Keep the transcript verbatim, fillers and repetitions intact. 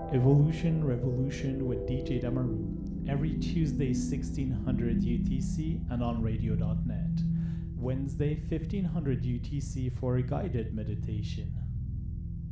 Evolution Revolution with D J Damaroon, every Tuesday sixteen hundred U T C and on radio dot net. Wednesday fifteen hundred U T C for a guided meditation.